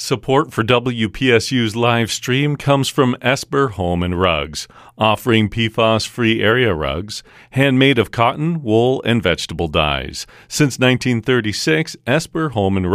Support for WPSU's live stream comes from Esper Home and Rugs, offering PFAS-free area rugs, handmade of cotton, wool, and vegetable dyes. Since 1936, Esper Home and